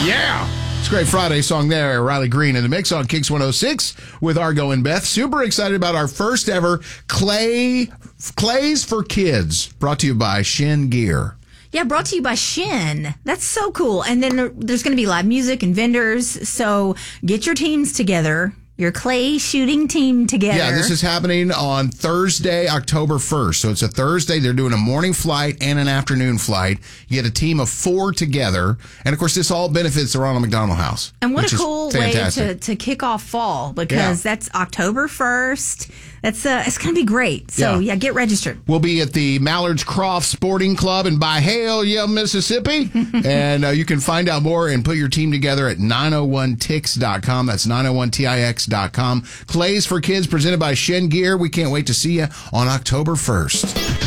Yeah. It's a great Friday song there. Riley Green in the mix on Kicks 106 with Argo and Beth. Super excited about our first ever Clays for Kids, brought to you by Shin Gear. Yeah, brought to you by Shin. That's so cool. And then there's going to be live music and vendors. So get your teams together. Your clay shooting team together. Yeah, this is happening on Thursday, October 1st. So it's a Thursday. They're doing a morning flight and an afternoon flight. You get a team of 4 together. And, of course, this all benefits the Ronald McDonald House. And what a cool way to kick off fall, because that's October 1st. It's going to be great. So, yeah, get registered. We'll be at the Mallards Croft Sporting Club in Byhale, Mississippi. And you can find out more and put your team together at 901tix.com. That's 901tix.com. Clays for Kids presented by Shin Gear. We can't wait to see you on October 1st.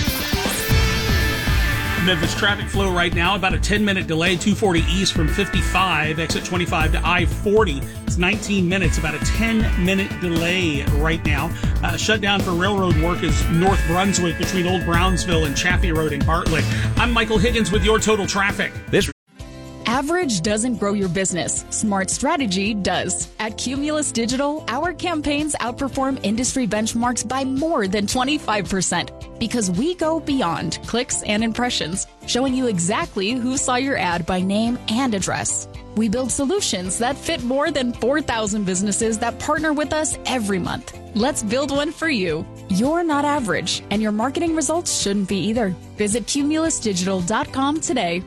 Memphis traffic flow right now, about a 10-minute delay, 240 east from 55, exit 25 to I-40. It's 19 minutes, about a 10-minute delay right now. Shut down for railroad work is North Brunswick between Old Brownsville and Chaffee Road in Bartlett. I'm Michael Higgins with your total traffic. Average doesn't grow your business. Smart strategy does. At Cumulus Digital, our campaigns outperform industry benchmarks by more than 25% because we go beyond clicks and impressions, showing you exactly who saw your ad by name and address. We build solutions that fit more than 4,000 businesses that partner with us every month. Let's build one for you. You're not average, and your marketing results shouldn't be either. Visit cumulusdigital.com today.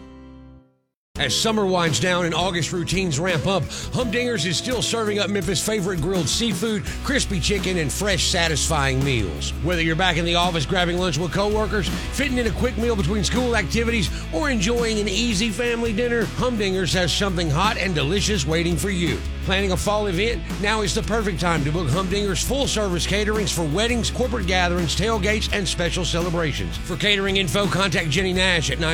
As summer winds down and August routines ramp up, Humdingers is still serving up Memphis' favorite grilled seafood, crispy chicken, and fresh, satisfying meals. Whether you're back in the office grabbing lunch with coworkers, fitting in a quick meal between school activities, or enjoying an easy family dinner, Humdingers has something hot and delicious waiting for you. Planning a fall event? Now is the perfect time to book Humdinger's full-service caterings for weddings, corporate gatherings, tailgates, and special celebrations. For catering info, contact Jenny Nash at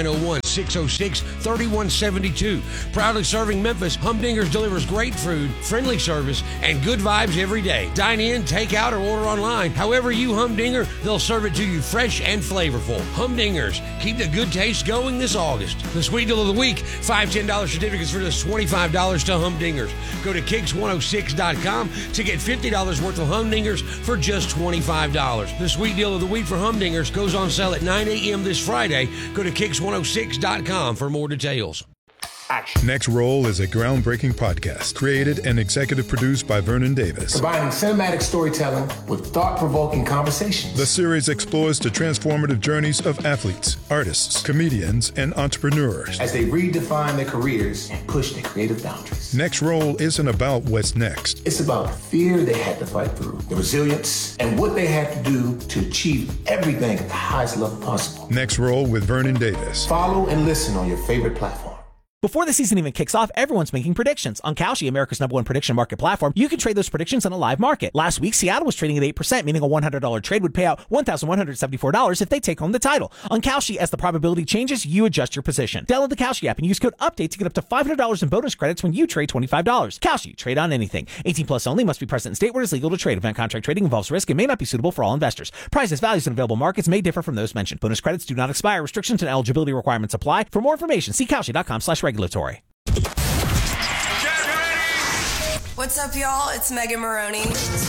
901-606-3172. Proudly serving Memphis, Humdingers delivers great food, friendly service, and good vibes every day. Dine in, take out, or order online. However you Humdinger, they'll serve it to you fresh and flavorful. Humdingers, keep the good taste going this August. The sweet deal of the week, 5 $10 certificates for just $25 to Humdingers. Go to Kicks106.com to get $50 worth of Humdingers for just $25. The sweet deal of the week for Humdingers goes on sale at 9 a.m. this Friday. Go to Kicks106.com for more details. Action. Next Roll is a groundbreaking podcast created and executive produced by Vernon Davis. Combining cinematic storytelling with thought-provoking conversations. The series explores the transformative journeys of athletes, artists, comedians, and entrepreneurs as they redefine their careers and push their creative boundaries. Next Roll isn't about what's next. It's about the fear they had to fight through, the resilience, and what they had to do to achieve everything at the highest level possible. Next Roll with Vernon Davis. Follow and listen on your favorite platform. Before the season even kicks off, everyone's making predictions. On Kalshi, America's #1 prediction market platform, you can trade those predictions on a live market. Last week, Seattle was trading at 8%, meaning a $100 trade would pay out $1,174 if they take home the title. On Kalshi, as the probability changes, you adjust your position. Download the Kalshi app and use code UPDATE to get up to $500 in bonus credits when you trade $25. Kalshi, trade on anything. 18 plus only, must be present in state where it is legal to trade. Event contract trading involves risk and may not be suitable for all investors. Prices, values, and available markets may differ from those mentioned. Bonus credits do not expire. Restrictions and eligibility requirements apply. For more information, see Kalshi.com/regulatory. What's up, y'all? It's Megan Maroney.